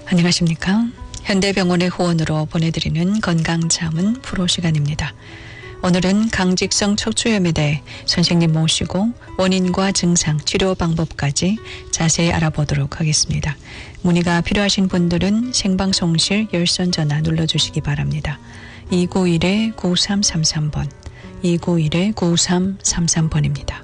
안녕하십니까? 현대병원의 후원으로 보내드리는 건강자문 프로 시간입니다. 오늘은 강직성 척추염에 대해 선생님 모시고 원인과 증상, 치료 방법까지 자세히 알아보도록 하겠습니다. 문의가 필요하신 분들은 생방송실 열선 전화 눌러주시기 바랍니다. 291-9333번, 291-9333번입니다.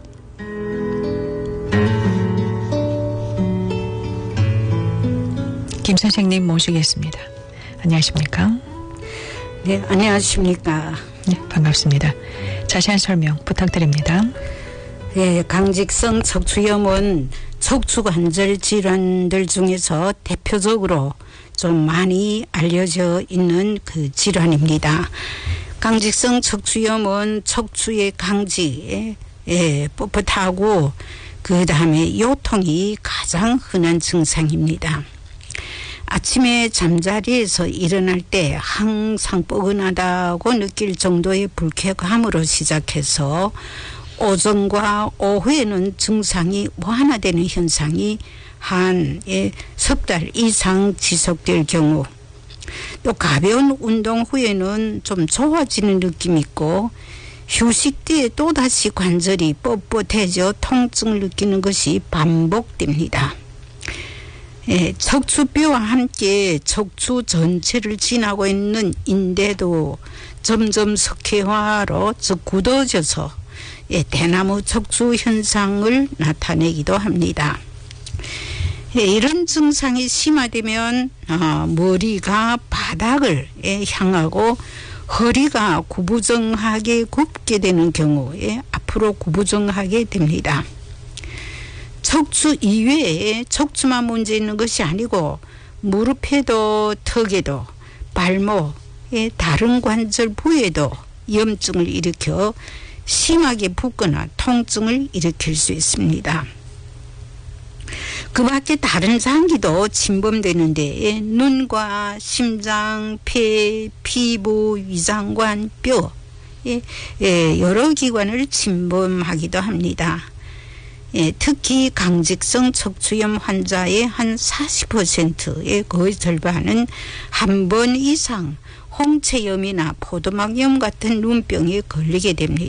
김 선생님 모시겠습니다. 안녕하십니까? 네, 안녕하십니까? 네, 반갑습니다. 자세한 설명 부탁드립니다. 네, 강직성 척추염은 척추관절 질환들 중에서 대표적으로 좀 많이 알려져 있는 그 질환입니다. 강직성 척추염은 척추의 강직에 뻣뻣하고 그 다음에 요통이 가장 흔한 증상입니다. 아침에 잠자리에서 일어날 때 항상 뻐근하다고 느낄 정도의 불쾌감으로 시작해서 오전과 오후에는 증상이 완화되는 현상이 한 석 달 이상 지속될 경우, 또 가벼운 운동 후에는 좀 좋아지는 느낌이 있고 휴식 뒤에 또다시 관절이 뻣뻣해져 통증을 느끼는 것이 반복됩니다. 척추뼈와 함께 척추 전체를 지나고 있는 인대도 점점 석회화로 즉 굳어져서 대나무 척추 현상을 나타내기도 합니다. 이런 증상이 심화되면 머리가 바닥을 향하고 허리가 구부정하게 굽게 되는 경우에 앞으로 구부정하게 됩니다. 척추 이외에 척추만 문제 있는 것이 아니고 무릎에도 턱에도 발목의 다른 관절 부위에도 염증을 일으켜 심하게 붓거나 통증을 일으킬 수 있습니다. 그 밖에 다른 장기도 침범되는데 눈과 심장, 폐, 피부, 위장관, 뼈 여러 기관을 침범하기도 합니다. 특히 강직성 척추염 환자의 한 40%의 거의 절반은 한 번 이상 홍채염이나 포도막염 같은 눈병에 걸리게 됩니다.